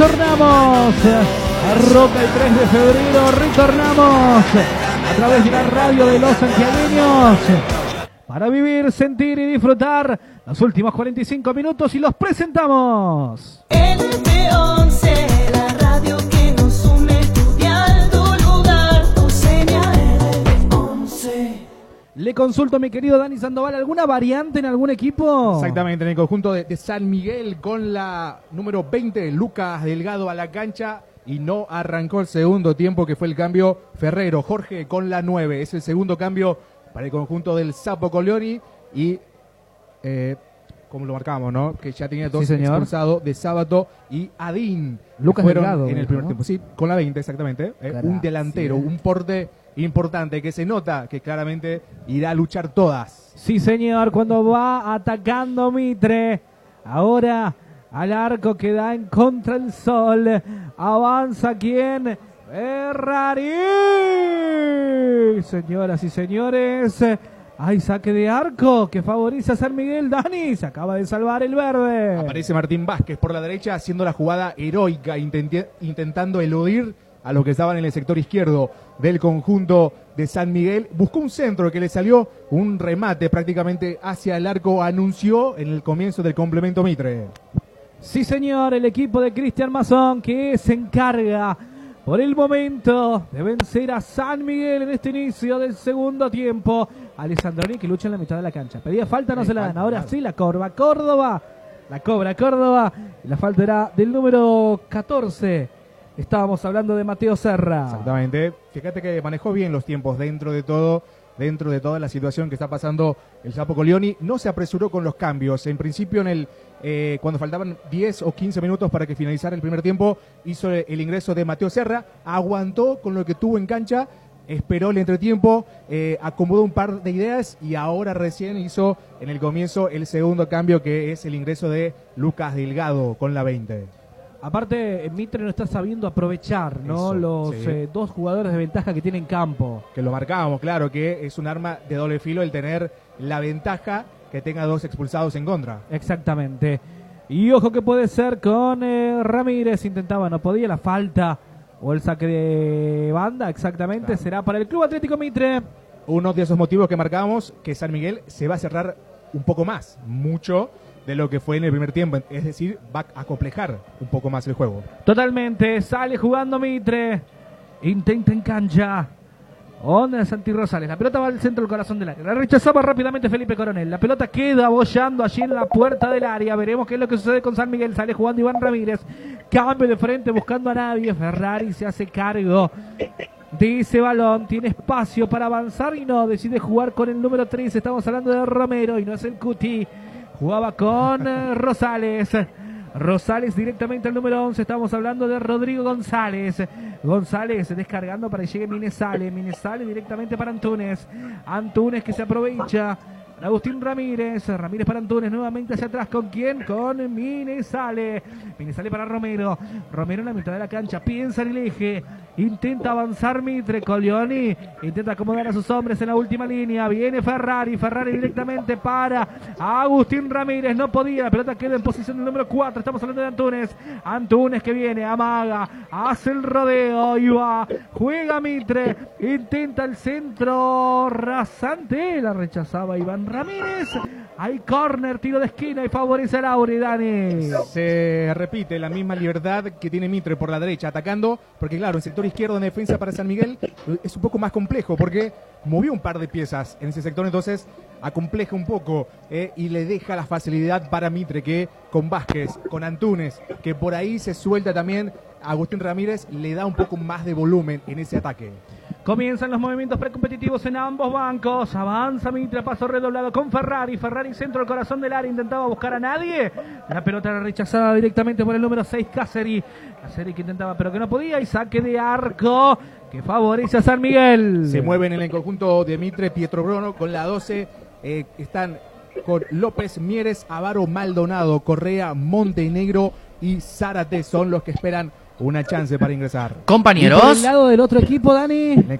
Retornamos a Roca el 3 de febrero, retornamos a través de la radio de los santiagueños para vivir, sentir y disfrutar los últimos 45 minutos y los presentamos. LP11, la radio que nos une, estudiar tu lugar, tu señal. LP11. Le consulto, mi querido Dani Sandoval, ¿alguna variante en algún equipo? Exactamente, en el conjunto de San Miguel con la número 20, Lucas Delgado a la cancha y no arrancó el segundo tiempo, que fue el cambio Ferrero. Jorge con la 9, es el segundo cambio para el conjunto del Sapo Coglioni y como lo marcamos, ¿no? Que ya tenía dos expulsados de Sábato y Adín. Lucas Delgado en el primer ¿no? tiempo, sí, con la 20 exactamente. Un delantero, un porte importante que se nota que claramente irá a luchar todas. Sí, señor, cuando va atacando Mitre. Ahora al arco que da en contra el sol. Avanza ¿quién? Ferrari. Señoras y señores, hay saque de arco que favorece a San Miguel. Dani, se acaba de salvar el verde. Aparece Martín Vázquez por la derecha haciendo la jugada heroica, intentando eludir a los que estaban en el sector izquierdo del conjunto de San Miguel. Buscó un centro que le salió un remate prácticamente hacia el arco. Anunció en el comienzo del complemento Mitre. Sí, señor, el equipo de Cristian Mazón que se encarga por el momento de vencer a San Miguel en este inicio del segundo tiempo. Alessandroni que lucha en la mitad de la cancha. Pedía falta, no se la dan. Ahora sí la cobra Córdoba. La cobra Córdoba. La falta era del número 14. Estábamos hablando de Mateo Serra. Exactamente. Fíjate que manejó bien los tiempos dentro de toda la situación que está pasando el Sapo Coglioni. No se apresuró con los cambios. En principio, cuando faltaban 10 o 15 minutos para que finalizara el primer tiempo, hizo el ingreso de Mateo Serra. Aguantó con lo que tuvo en cancha. Esperó el entretiempo, acomodó un par de ideas y ahora recién hizo en el comienzo el segundo cambio, que es el ingreso de Lucas Delgado con la 20. Aparte, Mitre no está sabiendo aprovechar, ¿no? Eso, los sí. dos jugadores de ventaja que tiene en campo. Que lo marcábamos, claro, que es un arma de doble filo el tener la ventaja que tenga dos expulsados en contra. Exactamente. Y ojo que puede ser con Ramírez, intentaba, no podía, la falta o el saque de banda, exactamente, claro. Será para el Club Atlético Mitre. Uno de esos motivos que marcábamos, que San Miguel se va a cerrar un poco más, mucho de lo que fue en el primer tiempo, es decir, va a complejar un poco más el juego. Totalmente, sale jugando Mitre, intenta en cancha, onda Santi Rosales, la pelota va al centro del corazón del área, la rechazaba rápidamente Felipe Coronel, la pelota queda bollando allí en la puerta del área, veremos qué es lo que sucede con San Miguel, sale jugando Iván Ramírez, cambio de frente buscando a nadie, Ferrari se hace cargo de ese balón, tiene espacio para avanzar y no, decide jugar con el número 3, estamos hablando de Romero y no es el Cuti. Jugaba con Rosales. Rosales directamente al número 11. Estamos hablando de Rodrigo González. González descargando para que llegue Minesale. Minesale directamente para Antunes. Antunes que se aprovecha. Agustín Ramírez. Ramírez para Antunes. Nuevamente hacia atrás. ¿Con quién? Con Minesale. Minesale para Romero. Romero en la mitad de la cancha. Piensa en el eje. Intenta avanzar Mitre. Coglioni intenta acomodar a sus hombres en la última línea. Viene Ferrari. Ferrari directamente para Agustín Ramírez. No podía. La pelota queda en posición del número 4. Estamos hablando de Antunes. Antunes que viene. Amaga. Hace el rodeo. Y va. Juega Mitre. Intenta el centro rasante. La rechazaba Iván Ramírez. Hay córner, tiro de esquina y favorece a Lauri, Dani. Se repite la misma libertad que tiene Mitre por la derecha, atacando, porque claro, el sector izquierdo en defensa para San Miguel es un poco más complejo, porque movió un par de piezas en ese sector, entonces acompleja un poco y le deja la facilidad para Mitre, que con Vázquez, con Antunes, que por ahí se suelta también, Agustín Ramírez le da un poco más de volumen en ese ataque. Comienzan los movimientos precompetitivos en ambos bancos. Avanza Mitre, paso redoblado con Ferrari. Ferrari centro del corazón del área. Intentaba buscar a nadie. La pelota era rechazada directamente por el número 6, Cáceres. Cáceres que intentaba pero que no podía. Y saque de arco que favorece a San Miguel. Se mueven en el conjunto de Mitre, Pietro Brono con la 12. Están con López, Mieres, Avaro, Maldonado, Correa, Montenegro y Zárate. Son los que esperan una chance para ingresar. Compañeros. Y por el lado del otro equipo, Dani.